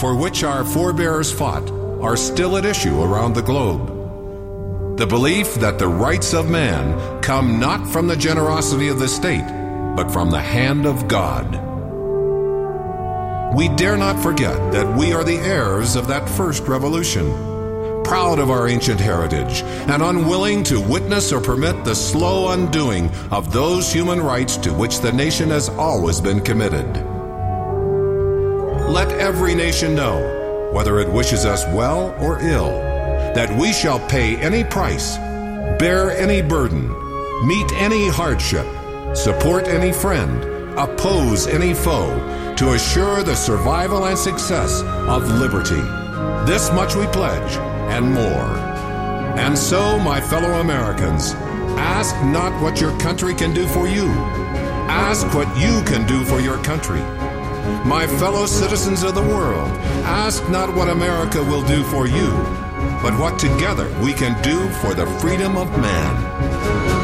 for which our forebears fought are still at issue around the globe. The belief that the rights of man come not from the generosity of the state, but from the hand of God. We dare not forget that we are the heirs of that first revolution, proud of our ancient heritage and unwilling to witness or permit the slow undoing of those human rights to which the nation has always been committed. Let every nation know, whether it wishes us well or ill, that we shall pay any price, bear any burden, meet any hardship, support any friend, oppose any foe, to assure the survival and success of liberty. This much we pledge, and more. And so, my fellow Americans, ask not what your country can do for you. Ask what you can do for your country. My fellow citizens of the world, ask not what America will do for you, but what together we can do for the freedom of man.